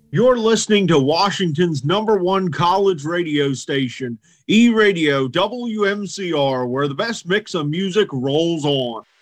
You're listening to Washington's #1 college radio station, E-Radio WMCR, where the best mix of music rolls on.